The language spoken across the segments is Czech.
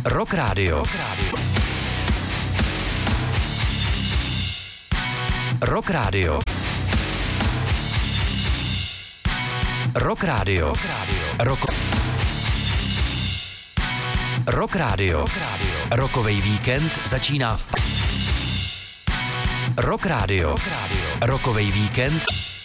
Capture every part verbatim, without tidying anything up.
Rock Radio. Rock Radio. Rock Radio. Rock Rock Radio. Rockovej víkend začíná v Rock Radio. Rockovej víkend.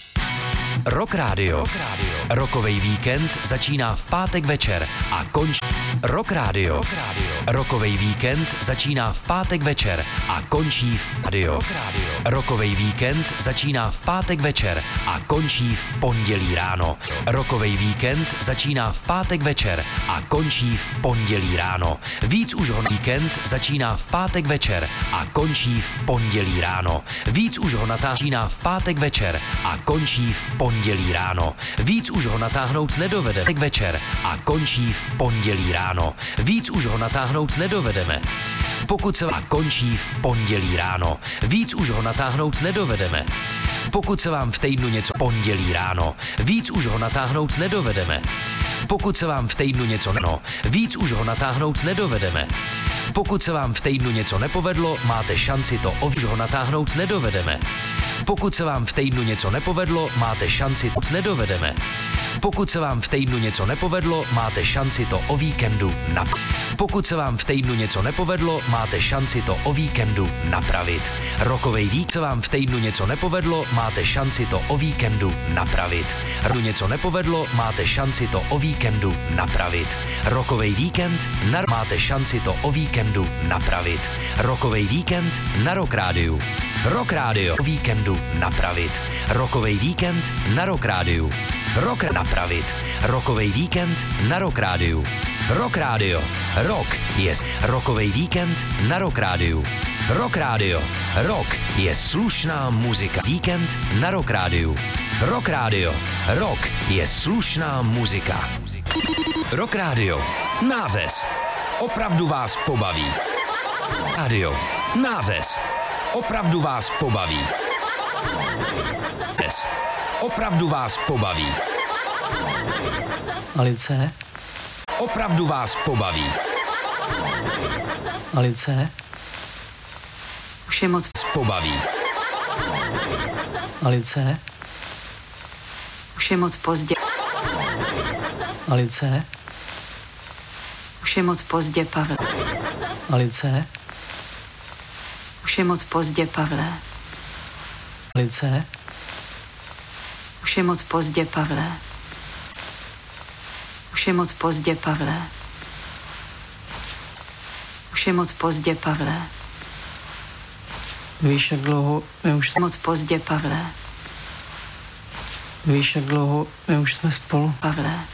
Rock Radio. Rockovej víkend začíná v pátek večer a končí Rock Radio. Rockovej víkend začíná v pátek večer a končí v radio. Rockovej víkend začíná v pátek večer a končí v pondělí ráno. Rockovej víkend začíná v pátek večer a končí v pondělí ráno. Víc už ho víkend začíná v pátek večer a končí v pondělí ráno. Víc už ho natáhná v pátek večer a končí v pondělí ráno. Víc už ho natáhnout nedovedeme večer a končí v pondělí ráno. Víc už ho natáhnout nedovedeme. Pokud se vám končí v pondělí ráno. Víc už ho natáhnout nedovedeme. Pokud se vám v týdnu něco pondělí ráno. Víc už ho natáhnout nedovedeme. Pokud se vám v týdnu něco no, víc už ho natáhnout nedovedeme. Pokud se vám v týdnu něco nepovedlo, máte šanci to o už ho natáhnout nedovedeme. Pokud se vám v týdnu něco nepovedlo, máte šanci to nedovedeme. Pokud se vám v týdnu něco nepovedlo, máte šanci to o víkendu nap. Pokud se vám v týdnu něco nepovedlo, máte šanci to o víkendu napravit. Rockovej vík se vám v týdnu něco nepovedlo, máte šanci to o víkendu napravit. Rocku něco nepovedlo, máte šanci to o víkendu napravit. Rockovej víkend na máte šanci to o víkendu napravit. Rockovej víkend na Rock Rádiu. Rock Radio o víkendu napravit. Rockovej víkend na Rock Rádiu. Rock napravit. Rockovej víkend na Rock Rádiu. Rock Radio. Rock je rockovej víkend na Rock Rádiu. Rock Radio. Rock je slušná muzika. Víkend na Rock Rádiu. Rock Radio. Rock je slušná muzika. Rock Radio. Nářez. Opravdu vás pobaví. Radio. Nářez. Opravdu vás pobaví. Nářez. Opravdu vás pobaví. Alice? Opravdu vás pobaví. Alice? Už je moc pobaví. Alice? Už je moc pozdě. Alice? Už je moc pozdě, Pavle. Alice? Už je moc pozdě, Pavle. Alice? Už je moc pozdě, Pavle. Už je moc pozdě, Pavle. Už je moc pozdě, Pavle. Víš, jak dlouho my už jsme... Moc pozdě, Pavle. Víš, jak dlouho my už jsme spolu? Pavle.